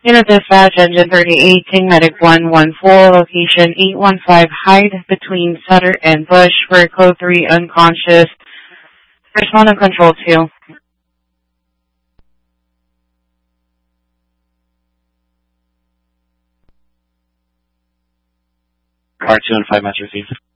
Unit dispatch, engine 38, King Medic 114, location 815 Hyde between Sutter and Bush, for code 3 unconscious. Respond on control 2. Car 2 and 5 must receive.